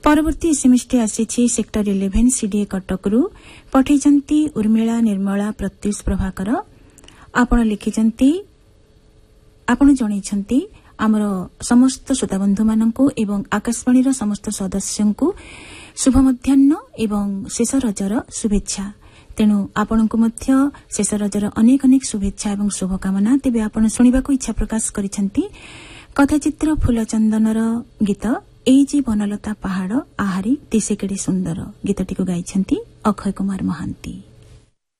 परवर्ती एसएमएसटी आसी sector 11 CDA कटकरू पठेइचंती Urmila Nirmala Pratyush Prabhakar आपण लिखिचंती आपण जणैछंती आमर समस्त श्रोताबंधु मानकू एवं आकाशवाणी समस्त सदस्यंकू शुभ मध्याह्न एवं शेष रजर शुभेच्छा। तेणु आपणको मध्य शेष रजर अनेक अनेक शुभेच्छा एवं शुभकामना। तेबे आपण सुनिबाकू इच्छा प्रकाश करिसंती कथाचित्र फूलचंदनर गीत एई जी बनलता पहाड़ आहारी दिसे केडे सुंदर गीतटीको गाइछंती अक्षय कुमार महांती।